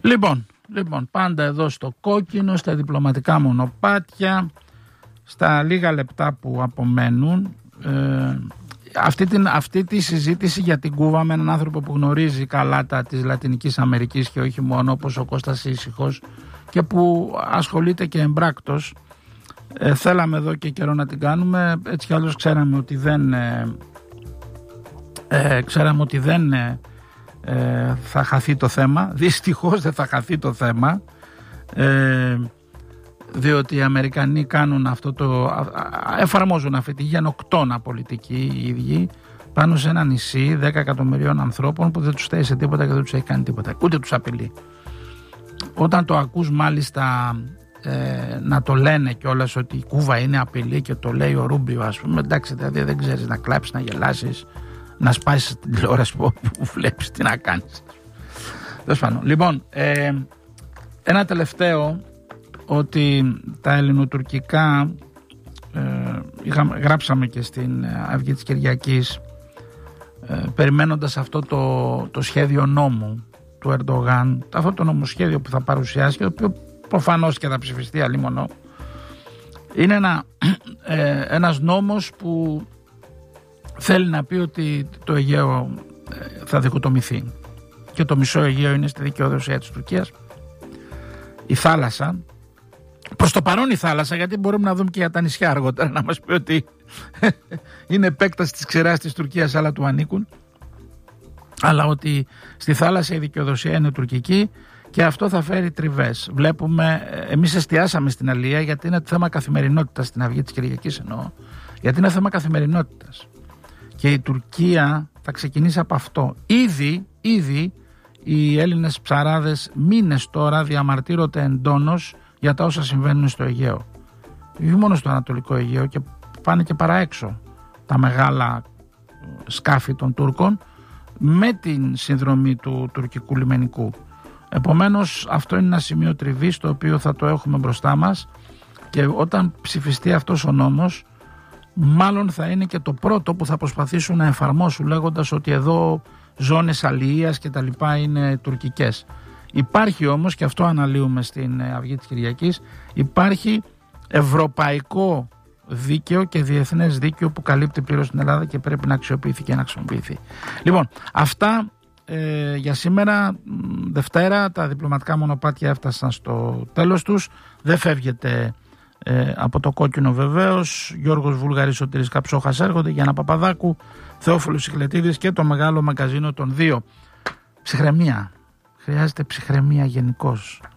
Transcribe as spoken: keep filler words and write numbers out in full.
Λοιπόν, λοιπόν, πάντα εδώ στο κόκκινο, στα διπλωματικά μονοπάτια, στα λίγα λεπτά που απομένουν, ε, αυτή, την, αυτή τη συζήτηση για την Κούβα με έναν άνθρωπο που γνωρίζει καλά τα της Λατινικής Αμερικής και όχι μόνο, όπως ο Κώστας Ήσυχος, και που ασχολείται και εμπράκτος, ε, θέλαμε εδώ και καιρό να την κάνουμε. Έτσι κι άλλως ξέραμε ότι δεν ε, ε, ξέραμε ότι δεν ε, ε, θα χαθεί το θέμα. Δυστυχώς δεν θα χαθεί το θέμα, ε, διότι οι Αμερικανοί κάνουν αυτό το, εφαρμόζουν αυτή τη γενοκτώνα πολιτική οι ίδιοι πάνω σε ένα νησί δέκα εκατομμυρίων ανθρώπων που δεν τους στέει σε τίποτα και δεν τους έχει κάνει τίποτα, ούτε τους απειλεί. Όταν το ακούς μάλιστα ε, να το λένε κιόλας ότι η Κούβα είναι απειλή και το λέει ο Ρούμπιο, ας πούμε, εντάξει, δηλαδή δεν ξέρεις να κλάψεις, να γελάσεις, να σπάσεις την τηλεόραση που, που βλέπεις, τι να κάνεις. Λοιπόν, ε, ένα τελευταίο, ότι τα ελληνοτουρκικά, ε, είχαμε, γράψαμε και στην Αυγή της Κυριακής, ε, περιμένοντας αυτό το, το σχέδιο νόμου του Ερντογάν, αυτό το νομοσχέδιο που θα παρουσιάσει και το οποίο προφανώς και θα ψηφιστεί αλίμονο, είναι ένα, ε, ένας νόμος που θέλει να πει ότι το Αιγαίο ε, θα διχοτομηθεί και το μισό Αιγαίο είναι στη δικαιοδοσία της Τουρκίας, η θάλασσα. Προς το παρόν η θάλασσα, γιατί μπορούμε να δούμε και για τα νησιά αργότερα να μας πει ότι είναι επέκταση της ξεράς της Τουρκίας, αλλά του ανήκουν, αλλά ότι στη θάλασσα η δικαιοδοσία είναι τουρκική και αυτό θα φέρει τριβές. Βλέπουμε, εμείς εστιάσαμε στην αλία γιατί είναι θέμα καθημερινότητας, στην Αυγή της Κυριακής εννοώ, γιατί είναι θέμα καθημερινότητας και η Τουρκία θα ξεκινήσει από αυτό. Ήδη, ήδη οι Έλληνες ψαράδες μήνες τώρα διαμαρτύρονται εντόνως για τα όσα συμβαίνουν στο Αιγαίο. Όχι μόνο στο Ανατολικό Αιγαίο, και πάνε και παραέξω τα μεγάλα σκάφη των Τούρκων με την συνδρομή του τουρκικού λιμενικού. Επομένως αυτό είναι ένα σημείο τριβής το οποίο θα το έχουμε μπροστά μας και όταν ψηφιστεί αυτός ο νόμος μάλλον θα είναι και το πρώτο που θα προσπαθήσουν να εφαρμόσουν λέγοντας ότι εδώ ζώνες αλληλείας και τα λοιπά είναι τουρκικές. Υπάρχει όμως, και αυτό αναλύουμε στην Αυγή της Κυριακής, υπάρχει ευρωπαϊκό δίκαιο και διεθνές δίκαιο που καλύπτει πλήρως την Ελλάδα και πρέπει να αξιοποιηθεί και να χρησιμοποιηθεί. Λοιπόν, αυτά ε, για σήμερα. Δευτέρα τα διπλωματικά μονοπάτια έφτασαν στο τέλος τους. Δεν φεύγετε ε, από το κόκκινο βεβαίως. Γιώργος Βουλγαρής, Σωτήρης Καψόχας έρχονται, Γιάννα Παπαδάκου, Θεόφιλος Σιχλετίδης και το μεγάλο μαγκαζίνο των δύο. Ψυχραιμία. Χρειάζεται ψυχραιμία γενικώς.